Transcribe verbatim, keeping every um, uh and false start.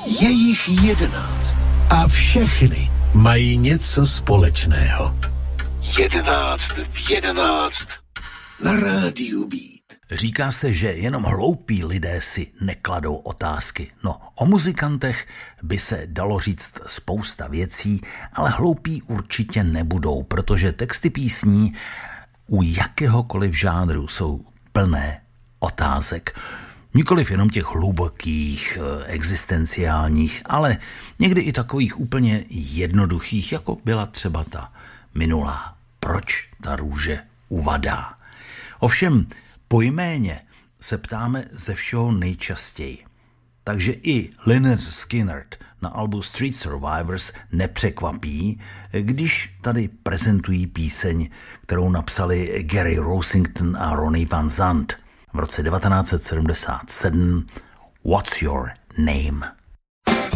Je jich jedenáct a všechny mají něco společného. Jedenáct v jedenáct na rádiu Beat. Říká se, že jenom hloupí lidé si nekladou otázky. No, o muzikantech by se dalo říct spousta věcí, ale hloupí určitě nebudou, protože texty písní u jakéhokoliv žánru jsou plné otázek. Nikoliv jenom těch hlubokých, existenciálních, ale někdy i takových úplně jednoduchých, jako byla třeba ta minulá. Proč ta růže uvadá? Ovšem, po jméně se ptáme ze všeho nejčastěji. Takže i Lynyrd Skynyrd na albu Street Survivors nepřekvapí, když tady prezentují píseň, kterou napsali Gary Rossington a Ronnie Van Zant v roce devatenáct set sedmdesát sedm. What's Your Name?